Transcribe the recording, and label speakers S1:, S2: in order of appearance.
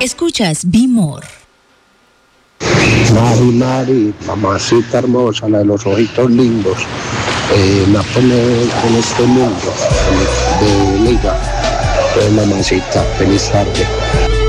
S1: Escuchas Be More.
S2: Mari, mamacita hermosa, la de los ojitos lindos, la pone en este mundo de liga. Mamacita, feliz tarde.